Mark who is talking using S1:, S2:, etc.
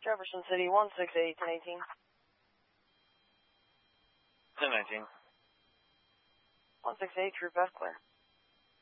S1: Jefferson City, 168-19.
S2: 1019.
S1: 168, Troop F, clear.